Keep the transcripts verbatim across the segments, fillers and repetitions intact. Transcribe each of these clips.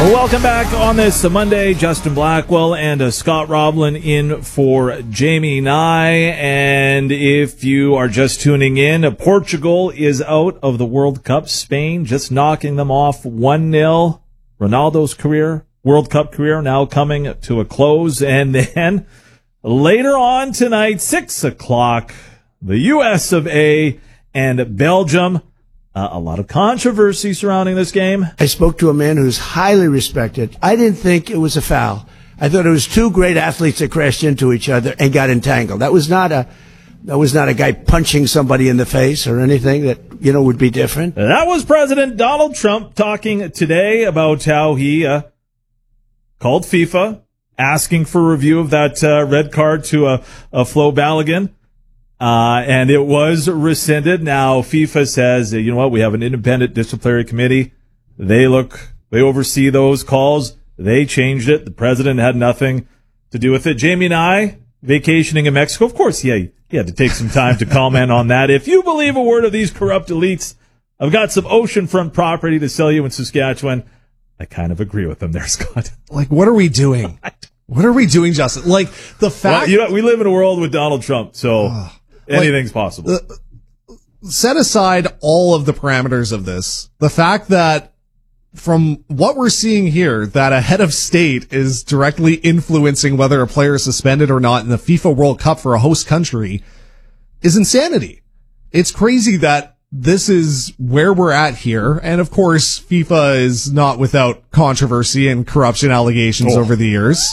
Welcome back on this Monday. Justin Blackwell and uh, Scott Roblin in for Jamie Nye. And if you are just tuning in, uh, Portugal is out of the World Cup. Spain just knocking them off one nil. Ronaldo's career, World Cup career, now coming to a close. And then later on tonight, six o'clock, the U S of A and Belgium. Uh, a lot of controversy surrounding this game. I spoke to a man who's highly respected. I didn't think it was a foul. I thought it was two great athletes that crashed into each other and got entangled. That was not a, that was not a guy punching somebody in the face or anything that, you know, would be different. That was President Donald Trump talking today about how he uh, called FIFA, asking for review of that uh, red card to uh, uh, Flo Balogun. Uh, and it was rescinded. Now, FIFA says, you know what, we have an independent disciplinary committee. They look, they oversee those calls. They changed it. The president had nothing to do with it. Jamie and I, vacationing in Mexico. Of course, yeah, he had to take some time to comment on that. If you believe a word of these corrupt elites, I've got some oceanfront property to sell you in Saskatchewan. I kind of agree with them there, Scott. Like, what are we doing? What are we doing, Justin? Like, the fact... Well, you know, we live in a world with Donald Trump, so... Uh. Anything's like, possible. Uh, set aside all of the parameters of this. The fact that from what we're seeing here, that a head of state is directly influencing whether a player is suspended or not in the FIFA World Cup for a host country is insanity. It's crazy that this is where we're at here. And of course, FIFA is not without controversy and corruption allegations oh. over the years.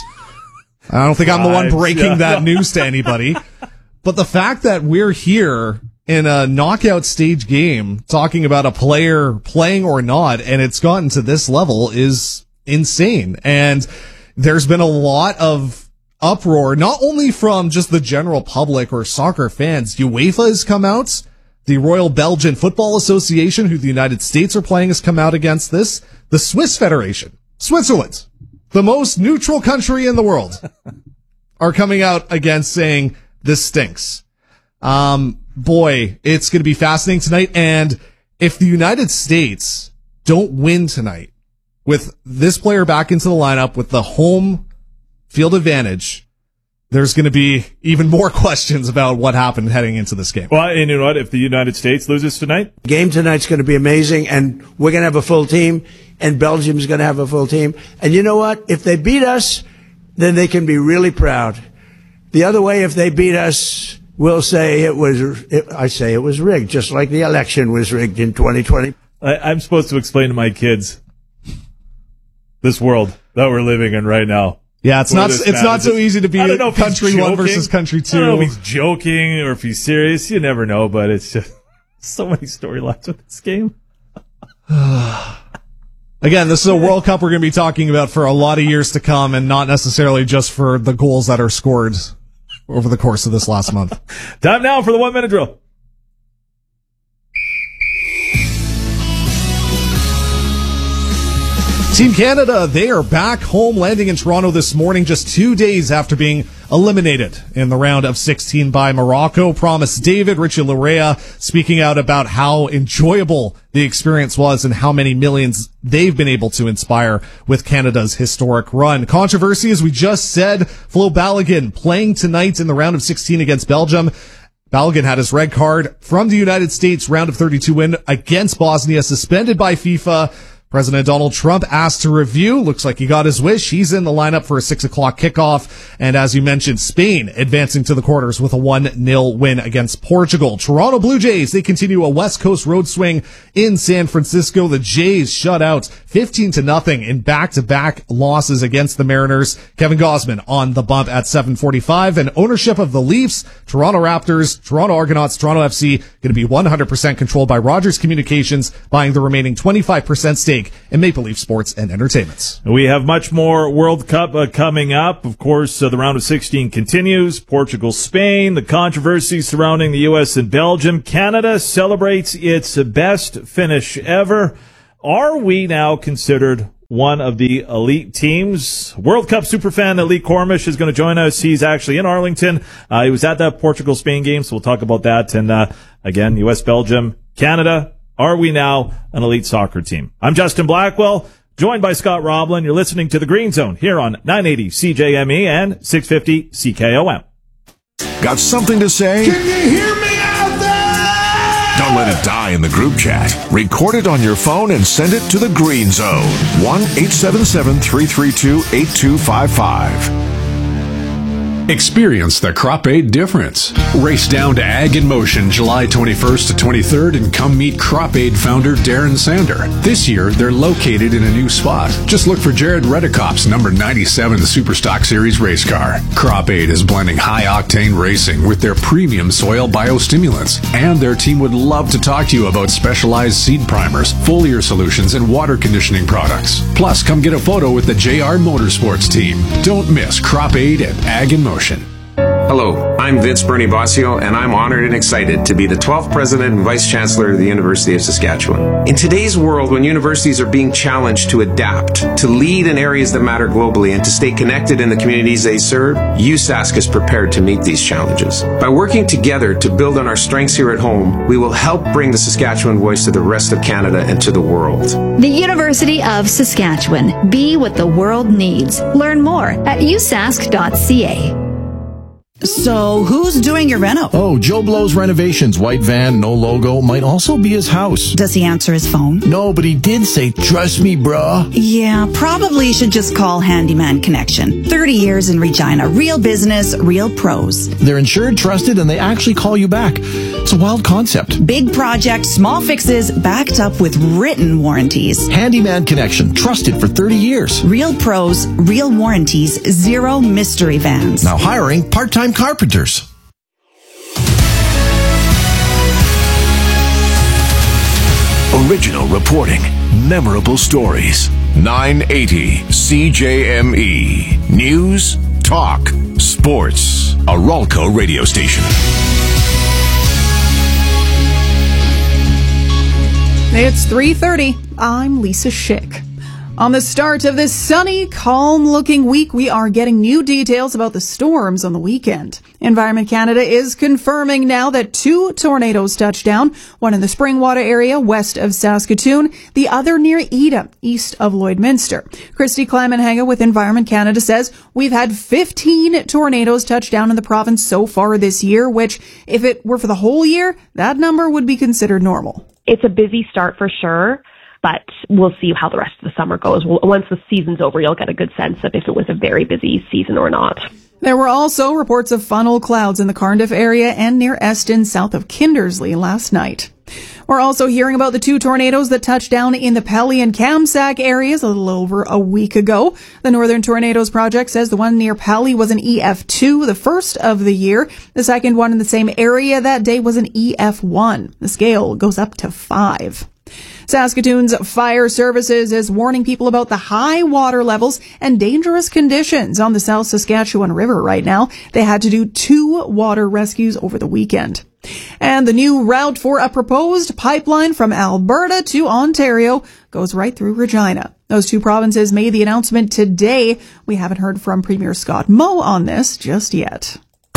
I don't think I'm the one breaking yeah. that news to anybody. But the fact that we're here in a knockout stage game talking about a player playing or not, and it's gotten to this level is insane. And there's been a lot of uproar, not only from just the general public or soccer fans. UEFA has come out. The Royal Belgian Football Association, who the United States are playing, has come out against this. The Swiss Federation, Switzerland, the most neutral country in the world, are coming out against saying, this stinks. Um, boy, it's going to be fascinating tonight. And if the United States don't win tonight with this player back into the lineup with the home field advantage, there's going to be even more questions about what happened heading into this game. Well, and you know what? If the United States loses tonight? Game tonight's going to be amazing, and we're going to have a full team, and Belgium's going to have a full team. And you know what? If they beat us, then they can be really proud. The other way, if they beat us, we'll say it was, it, I say it was rigged, just like the election was rigged in twenty twenty. I, I'm supposed to explain to my kids this world that we're living in right now. Yeah, it's not, it's matters. not so easy to be country one versus country two. I don't know if he's joking or if he's serious. You never know, but it's just so many storylines with this game. Again, this is a World Cup we're going to be talking about for a lot of years to come, and not necessarily just for the goals that are scored over the course of this last month. Time now for the one-minute drill. Team Canada, they are back home, landing in Toronto this morning just two days after being eliminated in the round of sixteen by Morocco. Promise David, Richie Larea, speaking out about how enjoyable the experience was and how many millions they've been able to inspire with Canada's historic run. Controversy, as we just said, Flo Balogun playing tonight in the round of sixteen against Belgium. Balogun had his red card from the United States round of thirty-two win against Bosnia, suspended by FIFA. President Donald Trump asked to review. Looks like he got his wish. He's in the lineup for a six o'clock kickoff. And as you mentioned, Spain advancing to the quarters with a one nil win against Portugal. Toronto Blue Jays, they continue a West Coast road swing in San Francisco. The Jays shut out fifteen to nothing in back-to-back losses against the Mariners. Kevin Gausman on the bump at seven forty-five. And ownership of the Leafs, Toronto Raptors, Toronto Argonauts, Toronto F C, going to be one hundred percent controlled by Rogers Communications, buying the remaining twenty-five percent stake in Maple Leaf Sports and Entertainment. We have much more World Cup uh, coming up. Of course, uh, the round of sixteen continues. Portugal, Spain, the controversy surrounding the U S and Belgium. Canada celebrates its best finish ever. Are we now considered one of the elite teams? World Cup superfan Lee Cormish is going to join us. He's actually in Arlington. Uh, he was at that Portugal-Spain game, so we'll talk about that. And uh, again, U S, Belgium, Canada. Are we now an elite soccer team? I'm Justin Blackwell. Joined by Scott Roblin, you're listening to The Green Zone here on nine eighty C J M E and six fifty C K O M. Got something to say? Can you hear me out there? Don't let it die in the group chat. Record it on your phone and send it to The Green Zone. one eight seven seven, three three two, eight two five five. Experience the Crop Aid difference. Race down to Ag in Motion July twenty-first to twenty-third and come meet Crop Aid founder Darren Sander. This year, they're located in a new spot. Just look for Jared Redekop's number ninety-seven Superstock Series race car. Crop Aid is blending high-octane racing with their premium soil biostimulants, and their team would love to talk to you about specialized seed primers, foliar solutions, and water conditioning products. Plus, come get a photo with the J R Motorsports team. Don't miss Crop Aid at Ag in Motion. Hello, I'm Vince Bernie Bossio, and I'm honored and excited to be the twelfth President and Vice Chancellor of the University of Saskatchewan. In today's world, when universities are being challenged to adapt, to lead in areas that matter globally, and to stay connected in the communities they serve, U S A S C is prepared to meet these challenges. By working together to build on our strengths here at home, we will help bring the Saskatchewan voice to the rest of Canada and to the world. The University of Saskatchewan. Be what the world needs. Learn more at u sask dot c a. So, who's doing your reno? Oh, Joe Blow's Renovations. White van, no logo. Might also be his house. Does he answer his phone? No, but he did say, trust me, bruh. Yeah, probably you should just call Handyman Connection. thirty years in Regina. Real business, real pros. They're insured, trusted, and they actually call you back. It's a wild concept. Big project, small fixes, backed up with written warranties. Handyman Connection. Trusted for thirty years. Real pros, real warranties, zero mystery vans. Now hiring part-time carpenters. Original reporting, memorable stories. nine eighty C J M E. News, talk, sports. A Ralco radio station. It's three thirty. I'm Lisa Schick. On the start of this sunny, calm-looking week, we are getting new details about the storms on the weekend. Environment Canada is confirming now that two tornadoes touched down, one in the Springwater area west of Saskatoon, the other near Eda, east of Lloydminster. Christy Klamenhaga with Environment Canada says we've had fifteen tornadoes touch down in the province so far this year, which, if it were for the whole year, that number would be considered normal. It's a busy start for sure, but we'll see how the rest of the summer goes. Once the season's over, you'll get a good sense of if it was a very busy season or not. There were also reports of funnel clouds in the Cardiff area and near Eston, south of Kindersley last night. We're also hearing about the two tornadoes that touched down in the Pelly and Kamsack areas a little over a week ago. The Northern Tornadoes Project says the one near Pelly was an E F two, the first of the year. The second one in the same area that day was an E F one. The scale goes up to five. Saskatoon's Fire Services is warning people about the high water levels and dangerous conditions on the South Saskatchewan River right now. They had to do two water rescues over the weekend. And the new route for a proposed pipeline from Alberta to Ontario goes right through Regina. Those two provinces made the announcement today. We haven't heard from Premier Scott Moe on this just yet.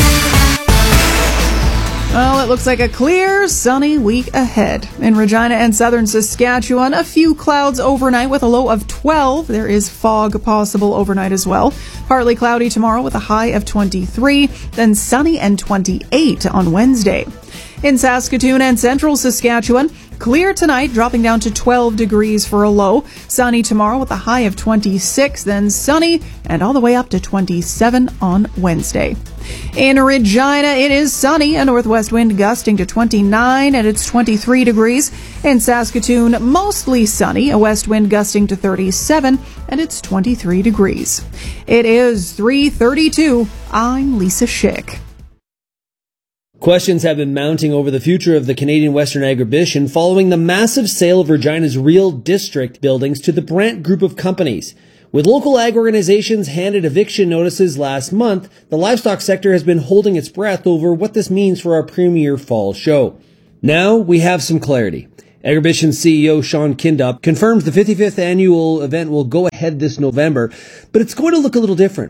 Well, it looks like a clear, sunny week ahead. In Regina and southern Saskatchewan, a few clouds overnight with a low of twelve. There is fog possible overnight as well. Partly cloudy tomorrow with a high of twenty-three, then sunny and twenty-eight on Wednesday. In Saskatoon and central Saskatchewan, clear tonight, dropping down to twelve degrees for a low. Sunny tomorrow with a high of twenty-six, then sunny and all the way up to twenty-seven on Wednesday. In Regina, it is sunny, a northwest wind gusting to twenty-nine, and it's twenty-three degrees. In Saskatoon, mostly sunny, a west wind gusting to thirty-seven, and it's twenty-three degrees. It is three thirty-two. I'm Lisa Schick. Questions have been mounting over the future of the Canadian Western Agribition following the massive sale of Regina's Real District buildings to the Brandt Group of companies. With local ag organizations handed eviction notices last month, the livestock sector has been holding its breath over what this means for our premier fall show. Now we have some clarity. Agribition C E O Sean Kindup confirms the fifty-fifth annual event will go ahead this November, but it's going to look a little different.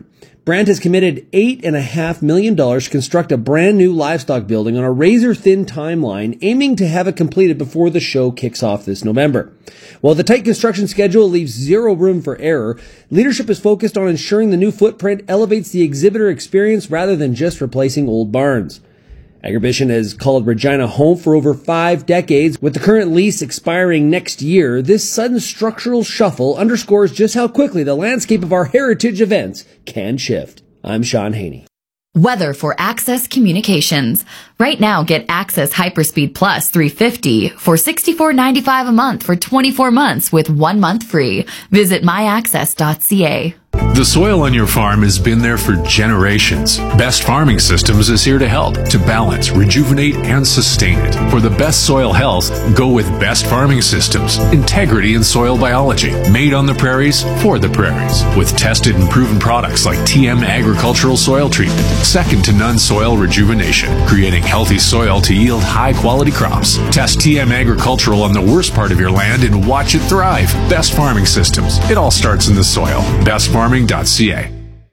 Brandt has committed eight point five million dollars to construct a brand new livestock building on a razor-thin timeline, aiming to have it completed before the show kicks off this November. While the tight construction schedule leaves zero room for error, leadership is focused on ensuring the new footprint elevates the exhibitor experience rather than just replacing old barns. Agribition has called Regina home for over five decades. With the current lease expiring next year, this sudden structural shuffle underscores just how quickly the landscape of our heritage events can shift. I'm Sean Haney. Weather for Access Communications. Right now, get Access Hyperspeed Plus three fifty for sixty-four ninety-five a month for twenty-four months with one month free. Visit my access dot c a. The soil on your farm has been there for generations. Best Farming Systems is here to help, to balance, rejuvenate, and sustain it. For the best soil health, go with Best Farming Systems. Integrity in soil biology. Made on the prairies, for the prairies. With tested and proven products like T M Agricultural Soil Treatment. Second to none soil rejuvenation. Creating healthy soil to yield high-quality crops. Test T M Agricultural on the worst part of your land and watch it thrive. Best Farming Systems. It all starts in the soil. Best Farming dot c a.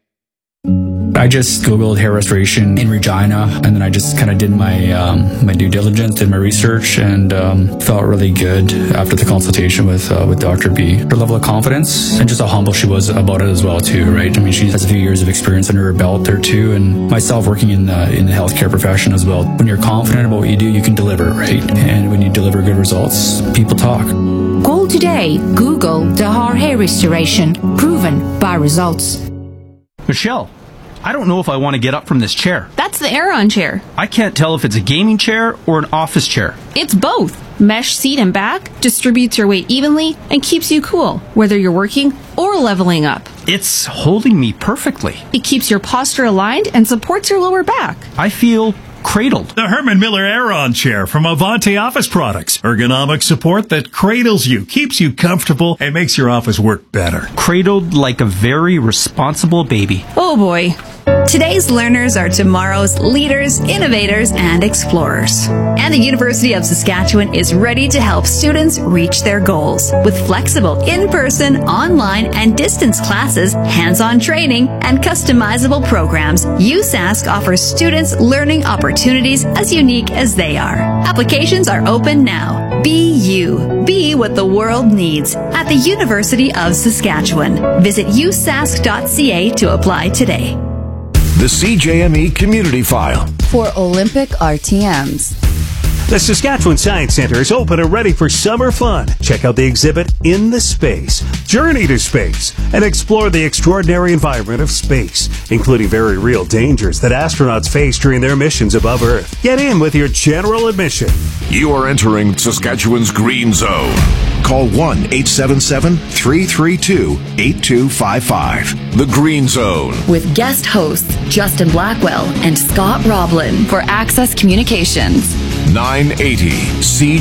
I just Googled hair restoration in Regina, and then I just kind of did my um, my due diligence, did my research, and um, felt really good after the consultation with uh, with Doctor B. Her level of confidence and just how humble she was about it as well, too, right? I mean, she has a few years of experience under her belt there, too, and myself working in the, in the healthcare profession as well. When you're confident about what you do, you can deliver, right? And when you deliver good results, people talk. Call today. Google Dahar Hair Restoration. Proven by results. Michelle, I don't know if I want to get up from this chair. That's the Aeron chair. I can't tell if it's a gaming chair or an office chair. It's both. Mesh seat and back distributes your weight evenly and keeps you cool, whether you're working or leveling up. It's holding me perfectly. It keeps your posture aligned and supports your lower back. I feel cradled. The Herman Miller Aeron chair from Avante Office Products. Ergonomic support that cradles you, keeps you comfortable, and makes your office work better. Cradled like a very responsible baby. Oh boy. Today's learners are tomorrow's leaders, innovators, and explorers. And the University of Saskatchewan is ready to help students reach their goals. With flexible in-person, online, and distance classes, hands-on training, and customizable programs, U S A S C offers students learning opportunities as unique as they are. Applications are open now. Be you. Be what the world needs at the University of Saskatchewan. Visit u s a s c dot c a to apply today. The C J M E Community File. For Olympic R T Ms. The Saskatchewan Science Centre is open and ready for summer fun. Check out the exhibit In the Space. Journey to space and explore the extraordinary environment of space, including very real dangers that astronauts face during their missions above Earth. Get in with your general admission. You are entering Saskatchewan's Green Zone. Call one eight seven seven, three three two, eight two five five. The Green Zone. With guest hosts Justin Blackwell and Scott Roblin for Access Communications. nine eighty C